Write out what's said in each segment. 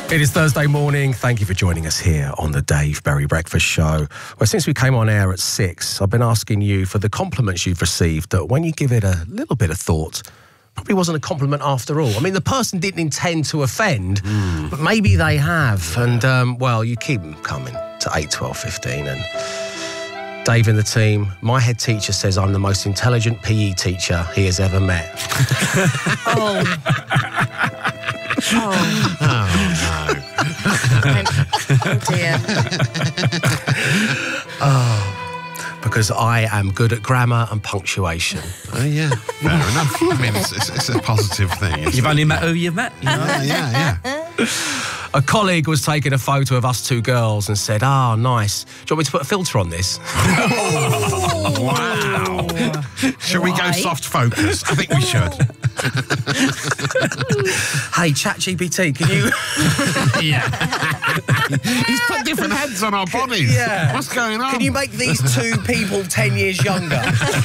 It is Thursday morning. Thank you for joining us here on the Dave Berry Breakfast Show. Well, since we came on air at 6, I've been asking you for the compliments you've received that when you give it a little bit of thought, probably wasn't a compliment after all. I mean, the person didn't intend to offend, but maybe they have. And, well, you keep them coming to 8, 12, 15. And Dave and the team, my head teacher says I'm the most intelligent PE teacher he has ever met. Oh dear. Because I am good at grammar and punctuation. Oh, yeah, fair enough. I mean, it's a positive thing. You've only met who you've met, you know? Yeah. A colleague was taking a photo of us two girls and said, nice. Do you want me to put a filter on this? Wow. Shall we go soft focus? I think we should. Hey, ChatGPT, can you... Yeah. He's put different heads on our bodies. Yeah. What's going on? Can you make these two people 10 years younger?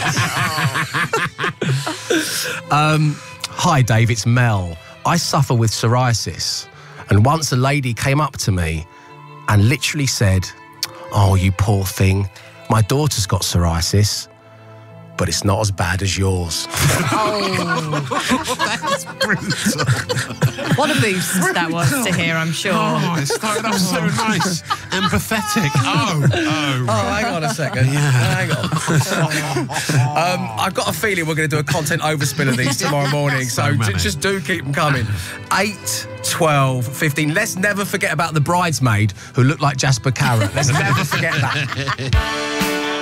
Hi, Dave, it's Mel. I suffer with psoriasis. And once a lady came up to me and literally said, "Oh, you poor thing, my daughter's got psoriasis, but it's not as bad as yours." That's brutal. What a boost that was to hear, I'm sure. Oh, it started off so nice. Empathetic. Oh, hang on a second. Hang on. I've got a feeling we're going to do a content overspill of these tomorrow morning, so just do keep them coming. 8, 12, 15. Let's never forget about the bridesmaid who looked like Jasper Carrot. Let's never forget that.